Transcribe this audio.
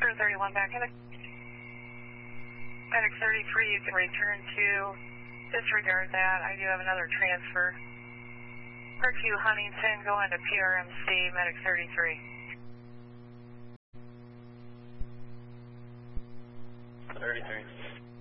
31 back. Medic 33, you can return to disregard that. I do have another transfer. Parkview Huntington going to PRMC, Medic 33. 33.